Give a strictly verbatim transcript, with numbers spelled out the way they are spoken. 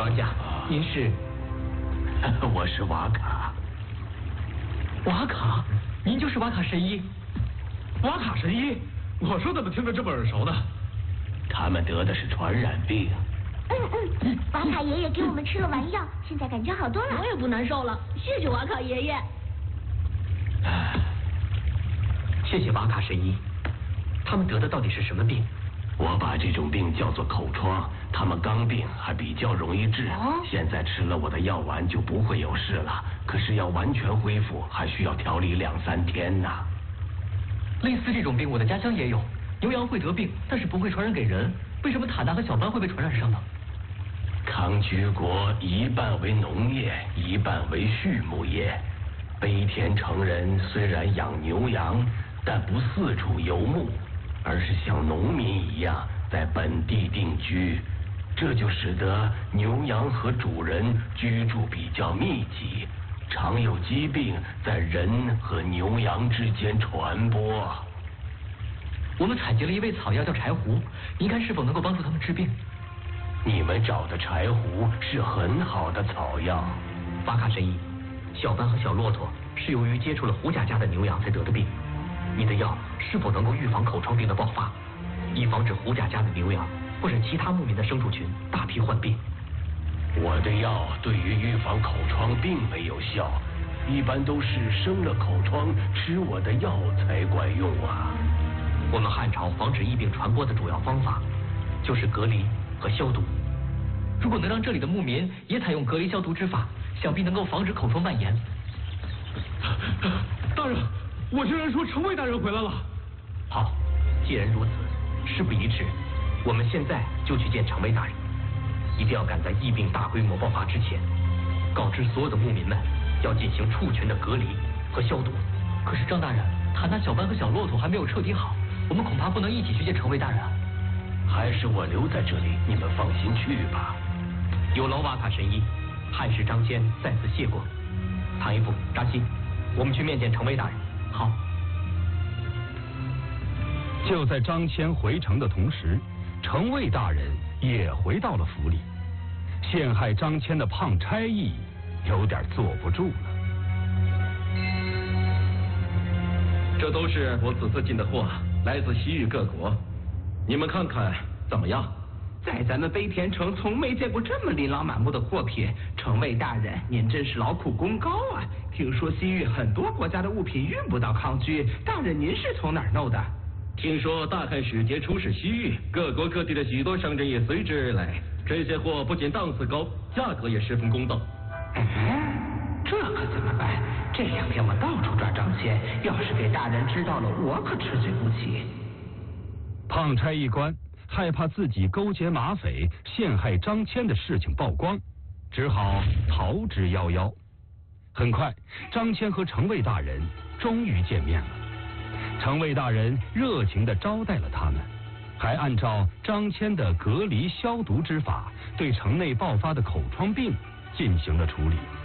王家，您是？ 我是瓦卡。 瓦卡，您就是瓦卡神医。 瓦卡神医，我说怎么听着这么耳熟呢？ 他们得的是传染病。 嗯嗯，瓦卡爷爷给我们吃了丸药，现在感觉好多了。 我也不难受了，谢谢瓦卡爷爷。 谢谢瓦卡神医。他们得的到底是什么病？ 我把这种病叫做口疮，他们刚病还比较容易治， 哦、 现在吃了我的药丸就不会有事了。可是要完全恢复，还需要调理两三天呢。 类似这种病，我的家乡也有，牛羊会得病，但是不会传染给人。为什么塔纳和小班会被传染上呢？ 康居国一半为农业，一半为畜牧业。悲田城人虽然养牛羊，但不四处游牧，而是像农民一样在本地定居，这就使得牛羊和主人居住比较密集，常有疾病在人和牛羊之间传播。 我们采集了一味草药叫柴胡，您看是否能够帮助他们治病？ 你们找的柴胡是很好的草药。 瓦卡神医，小班和小骆驼是由于接触了胡甲家的牛羊才得的病。你的药是否能够预防口疮病的爆发，以防止胡甲家的牛羊或者其他牧民的牲畜群大批患病？ 我的药对于预防口疮并没有效，一般都是生了口疮吃我的药才管用啊。 我们汉朝防止疫病传播的主要方法就是隔离和消毒。如果能让这里的牧民也采用隔离消毒之法，想必能够防止口疮蔓延。 大人，我听人说城卫大人回来了。 好，既然如此，事不宜迟，我们现在就去见城卫大人，一定要赶在疫病大规模爆发之前，告知所有的牧民们要进行畜群的隔离和消毒。可是张大人，塔纳小班和小骆驼还没有彻底好，我们恐怕不能一起去见城卫大人啊。 还是我留在这里，你们放心去吧。 有劳瓦卡神医，汉使张骞在此谢过。唐一夫、扎西，我们去面见城卫大人。好。 就在张骞回城的同时，城卫大人也回到了府里。陷害张骞的胖差役有点坐不住了。 这都是我此次进的货，来自西域各国，你们看看怎么样？ 在咱们悲田城从没见过这么琳琅满目的货品，城卫大人您真是劳苦功高啊！听说西域很多国家的物品运不到康居，大人您是从哪儿弄的？ 听说大汉使节出使西域，各国各地的许多商人也随之而来，这些货不仅档次高，价格也十分公道。 哎，这可怎么办？这两天我到处抓张骞，要是给大人知道了，我可吃罪不起。 胖差役官害怕自己勾结马匪陷害张骞的事情曝光，只好逃之夭夭。很快，张骞和城卫大人终于见面了。城卫大人热情地招待了他们，还按照张骞的隔离消毒之法，对城内爆发的口疮病进行了处理。